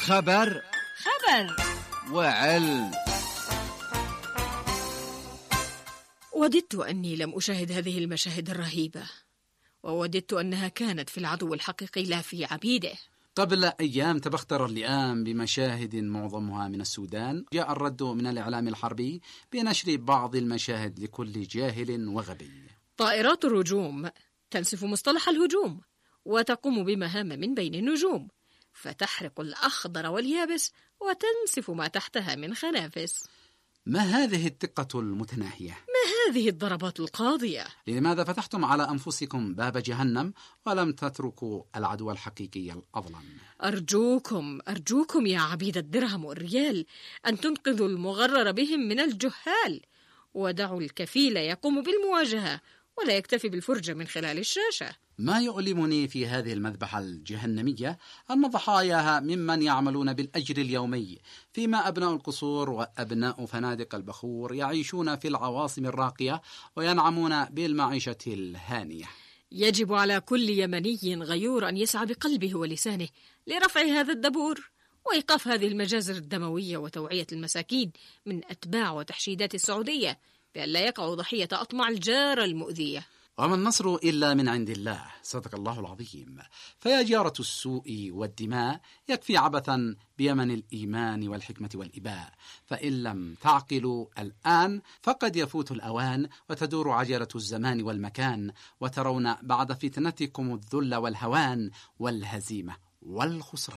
خبر وعلم. وددت أني لم أشاهد هذه المشاهد الرهيبة، ووددت أنها كانت في العدو الحقيقي لا في عبيده. قبل أيام تبختر اللئام بمشاهد معظمها من السودان. جاء الرد من الإعلام الحربي بنشر بعض المشاهد لكل جاهل وغبي. طائرات الهجوم تنسف مصطلح الهجوم وتقوم بمهام من بين النجوم، فتحرق الأخضر واليابس وتنسف ما تحتها من خنافس. ما هذه الدقة المتناهية؟ ما هذه الضربات القاضية؟ لماذا فتحتم على أنفسكم باب جهنم ولم تتركوا العدو الحقيقي الأظلم؟ أرجوكم يا عبيد الدرهم والريال أن تنقذوا المغرر بهم من الجهال، ودعوا الكفيل يقوم بالمواجهة ولا يكتفي بالفرجة من خلال الشاشة. ما يؤلمني في هذه المذبحة الجهنمية أن ضحاياها ممن يعملون بالأجر اليومي، فيما أبناء القصور وأبناء فنادق البخور يعيشون في العواصم الراقية وينعمون بالمعيشة الهانية. يجب على كل يمني غيور أن يسعى بقلبه ولسانه لرفع هذا الدبور وإيقاف هذه المجازر الدموية وتوعية المساكين من أتباع وتحشيدات السعودية بأن لا يقعوا ضحية أطماع الجار المؤذية. وما النصر إلا من عند الله، صدق الله العظيم. فيا جارة السوء والدماء، يكفي عبثا بيمن الإيمان والحكمة والإباء، فإن لم تعقلوا الآن فقد يفوت الأوان وتدور عجلة الزمان والمكان، وترون بعد فتنتكم الذل والهوان والهزيمة والخسران.